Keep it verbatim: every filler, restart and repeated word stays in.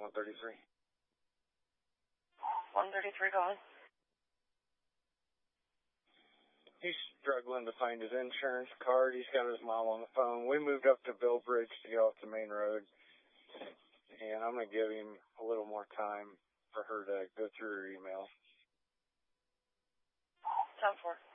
one thirty-three. one thirty-three calling. He's struggling to find his insurance card. He's got his mom on the phone. We moved up to Bill Bridge to get off the main road. And I'm going to give him a little more time for her to go through her email. ten four.